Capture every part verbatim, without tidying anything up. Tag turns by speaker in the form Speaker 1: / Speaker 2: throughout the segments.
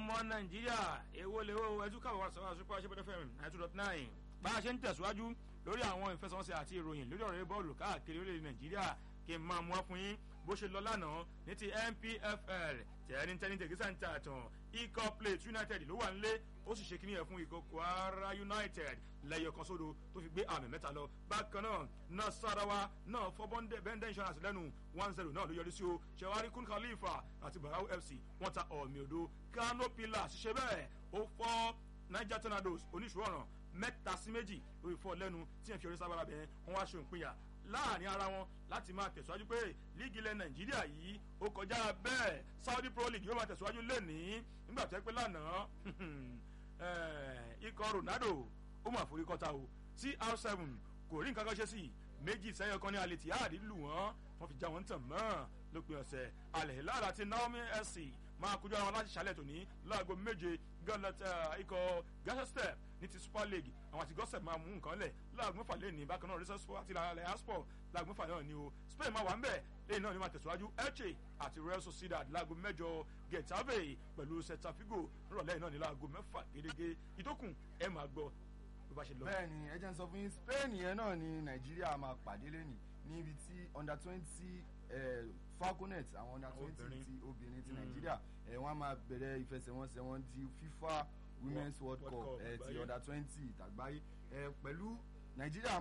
Speaker 1: ọmọ nàìjíríà èwo lè wo ẹjú káwọn wá sọ́wọ́ àṣùpọ̀ àṣepọ̀ fm ninety two dot nine bá a ṣe ń tẹ̀síwájú lórí àwọn ìfẹsẹ̀wọnsẹ̀ àti ìròyìn lórí ọ̀rẹ́ bọ́ọ̀lù káàkiri orílẹ̀-èdè nàìjíríà kí n máa mú wá fún yín bó ṣe lọ lánàá ní ti N P F L tẹ̀ẹ́nitẹ́ni tẹ̀gísà ń ta àtàn ikọ̀ Plate United ló wà nílé ó sì ṣe kíní ẹ̀ fún ikọ̀ Kwara United lẹ́yọ̀ kan sódò tó fi gbé àmì mẹ́ta lọ bákan náà Nasarawa náà fọ́ bẹ́ndẹ̀ insurance lẹ́nu one zero náà ló yọrí sí o Ṣẹ̀wárí Kun Khalifa àti Barau F C wọ́n ta ọ̀mì odò Kano Pillars ṣiṣẹ́ bẹ́ẹ̀ ó fọ́ Niger Tornadoes oníṣòwòrán mẹ́ta sí méjì lórí fọ́ lẹ́nu tí ẹ̀ fi orí sábàrà bẹ́ẹ̀ wọ́n wá ṣe òǹpinya láàrin ara wọn láti máa tẹ̀síwájú pé líìgì ilẹ̀ nàìjíríà yìí ó kọjá bẹ́ẹ̀ Saudi Pro League yóò máa tẹ̀síwájú lẹ́nìí nígbà tó yẹ pé lánàá ikọ̀ Ronaldo ó máa forí kọ́ta o C R seven kò rí nǹkan kan ṣe sí méjì sẹ́yìn kan ní Al Ittihad lù wọ́n wọ́n fi já wọn tàn mọ́ lópin ọ̀sẹ̀ Al Hilal àti Naomi S C máa kojú àwọn láti ṣàlẹ̀ tòní láago méje ikọ̀ Gaza Step ní ti Super League àwọn àti gọ́sẹ̀ máa mú nǹkan lẹ̀ láago mẹ́fà lẹ́ni bákan náà Research Sport àti ilẹ̀ asport láago mẹ́fà náà ni o Spain máa wà ń bẹ̀ lẹ́yìn náà ni máa tẹ̀síwájú Elche àti Real Sociedad láago mẹ́jọ Getafe pẹ̀lú Celta Vigo nírọ̀lẹ́ náà ní láago mẹ́fà gẹ́gẹ́ ìtókùn ẹ máa gbọ́ bó bá ṣe lọ.
Speaker 2: bẹ́ẹ̀ni ẹ jẹ́ n sọ fún yín Spain yẹn náà ni Nàìjíríà máa pàdé lẹ́nìí níbi tí under twenty Falconet àwọn under twenty ti obìnrin ti Nàìjíríà ẹ̀ wọ́n á máa bẹ̀rẹ̀ ìfẹsẹ̀wọnsẹ̀ wọn di FIFA Women's World Cup ẹ̀ ti under twenty tàgbáyé ẹ̀ pẹ̀lú Nàìjíríà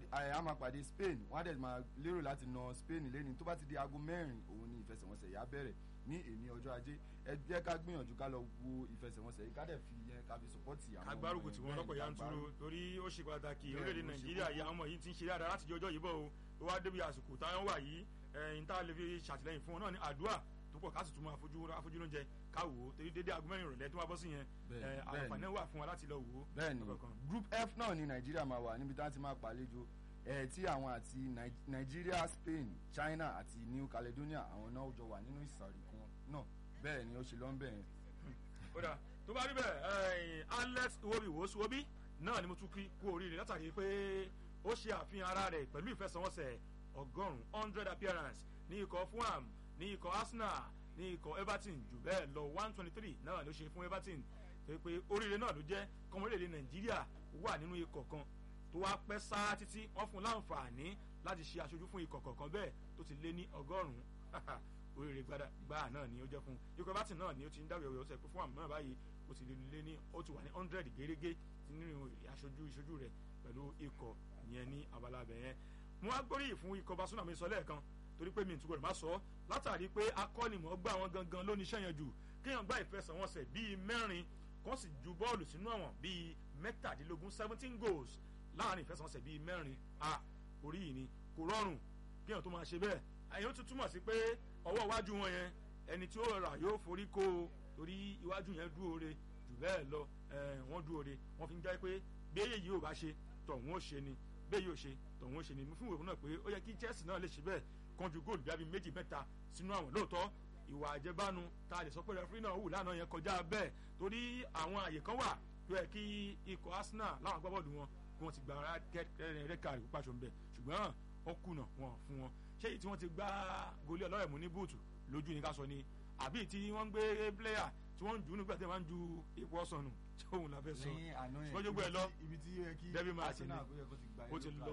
Speaker 2: á máa pàdé Spain wọ́n á dẹ̀ máa lérò láti na Spain lẹ́ni tó bá ti di aago mẹ́rin òun ni ìfẹsẹ̀wọnsẹ̀ yà bẹ̀rẹ̀ ní èní ọjọ́ ajé ẹ jẹ́ ká gbìyànjú ká lọ wo ìfẹsẹ̀wọnsẹ̀ yìí ká dẹ̀ fi yẹn ká fi sọpọ́tì àwọn ọmọ
Speaker 1: agbárùkù tí wọ́n lọ́pọ̀ yanturu torí ó ṣe pàtàkì orílẹ̀-èdè Nàìjíríà yìí àwọn ọmọ yìí ti ń ṣe dáadáa láti ọjọ́ yìí bọ̀ o ó wá débi àsìkò táwọn wà yìí ẹ̀yìn tá a lè fi ṣàtìlẹ́yìn fún wọn náà ní àdúrà tó pọ̀ ká sì tún máa fojú ló ń jẹ ká wò ó torí dédé aago mẹ́rin ìrọ̀lẹ́ tó wá bọ́ sí yẹn àǹfààní wà fún wa láti lọ wò ó.
Speaker 2: bẹ́ẹ̀ni Group F náà ni Nàìjíríà máa wà níbi tí wọ́n ti máa pàlejò ẹ tí àwọn àti Nàìjíríà Spain China àti New Caledonia àwọn náà jọ wà nínú ìsàrí kan náà bẹ́ẹ̀ ni ó ṣe lọ́n bẹ́ẹ̀.
Speaker 1: kódà tó bá rí bẹ́ẹ̀ Alex Iwobi Iwobi náà ni mo tún kí kú oríire látàrí pé ó ṣe àfihàn ara rẹ̀ pẹ̀lú ìfẹsẹ̀wọnsẹ̀ ọgọ́rùn-ún hundred appearance ní ikọ̀ Fulham ní ikọ̀ Arsenal ní ikọ̀ Everton jù bẹ́ẹ̀ lọ one twenty three náà ló ṣe fún Everton tó yẹ pé oríire náà ló jẹ́ kọ́mọlédè Nàìjíríà wà nínú ikọ̀ kan tó wá pẹ́ sáá títí wọ́n fún láǹfààní láti ṣe aṣojú fún ikọ̀ kọ̀ọ̀kan bẹ́ẹ̀ tó ti lé ní ọgọ́rùn-ún oríire gbáà náà ni ó jẹ́ fún ikọ̀ Everton náà ni ó ti ń dáwọ̀ ẹ̀wọ̀ ọ̀sẹ̀ pé fún àmì náà báyìí ó ti lé ní ó ti wà ní hundred gẹ́gẹ́ nínú aṣojú ìṣojú rẹ̀ pẹ̀lú ikọ̀ yẹn ní abala abẹ yẹn mo wá gbóríyìn fún ikọ̀ Barcelona mi sọ lẹ́ẹ̀kan torí pé mi ì túbọ̀ má sọ látàrí pé akọ́nimọ̀ọ́gbá wọn gangan ló ní iṣẹ́ yẹn jù kéèyàn gbá ìfẹsẹ̀wọnsẹ̀ bíi mẹ́rin kó sì ju bọ́ọ̀lù sínú àwọn bíi mẹ́tàdínlógún seventeen goals láàrin ìfẹsẹ̀wọnsẹ̀ bíi mẹ́rin a orí yìí ni kò rọrùn kéèyàn tó máa ṣe bẹ́ẹ̀ àyẹ̀wò tó túmọ̀ sí pé ọwọ́ iwájú wọn yẹn ẹni tí ó rà yóò forí kó o torí iwájú yẹn dúore jù bẹ́ẹ̀ lọ wọ́n dúore wọ́n fi ń jẹ́ pé bí èyí yóò bá ṣe tọ̀hún ó ṣe ni bẹ́ẹ̀ yóò ṣe tọ̀hún ó ṣe ni mo fún ìwé náà pé ó yẹ kí Chelsea náà lè ṣe bẹ́ẹ̀ kọjú góòlù bí i méjì mẹ́ta sínú àwọn lóòótọ́ ìwà àjẹbánu tá a lè sọ pé rẹfúrí náà wù lánàá yẹn kọjá bẹ́ẹ̀ torí àwọn àyè kan wà tó yẹ kí ikọ̀ Arsenal láwọn agbábọ́ọ̀lù wọn kí wọ́n ti gba rẹ́kà rẹ̀ pàṣọ ńbẹ ṣùgbọ́n wọ́n kùnà wọn fún wọn ṣé èyí tí wọ́n ti gbá gólé ọlọ́rẹ̀ mú ní búùtù lójú ni ká sọ ni àbí tí wọ́n ń gbé pléyà tí wọ́n ń jù nígbà tí wọ́n ń ju ipò ọ̀sán nù tí òun la fẹ́ sọ ṣùgbọ́n jógbó ẹ lọ David Martin ó ti lọ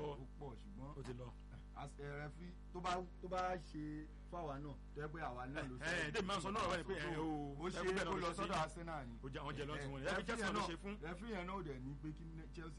Speaker 1: ó ti lọ
Speaker 2: rẹfí tó bá tó bá ṣe fáwa náà tó yẹ pé àwa náà ló ṣe.
Speaker 1: ẹ ẹ débi máa sọ náà wẹ́n pé ẹ o
Speaker 2: ó ṣe kó lọ sọ́dọ̀ Arsenal ni.
Speaker 1: ó jẹ àwọn jẹ lọ́ọ̀tì wọn ni rẹfí Chelsea ló ṣe fún.
Speaker 2: rẹfí yẹn náà ò dẹ̀ ní pé kí Chelsea.